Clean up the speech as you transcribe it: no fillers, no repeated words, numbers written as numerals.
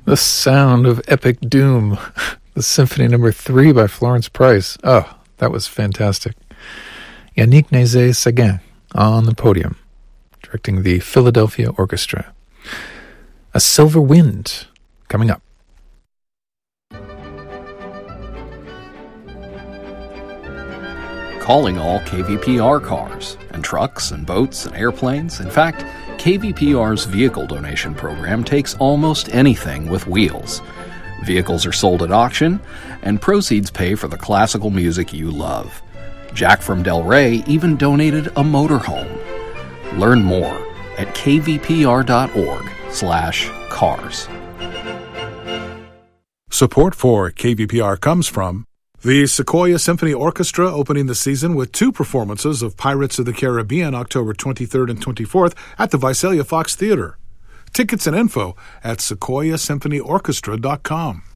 The sound of epic doom. The Symphony No. 3 by Florence Price. Oh, that was fantastic. Yannick Nézet-Séguin on the podium, directing the Philadelphia Orchestra. A Silver Wind coming up. Calling all KVPR cars and trucks and boats and airplanes. In fact, KVPR's vehicle donation program takes almost anything with wheels. Vehicles are sold at auction, and proceeds pay for the classical music you love. Jack from Del Rey even donated a motorhome. Learn more at kvpr.org/cars. Support for KVPR comes from the Sequoia Symphony Orchestra, opening the season with 2 performances of Pirates of the Caribbean October 23rd and 24th at the Visalia Fox Theater. Tickets and info at sequoiasymphonyorchestra.com.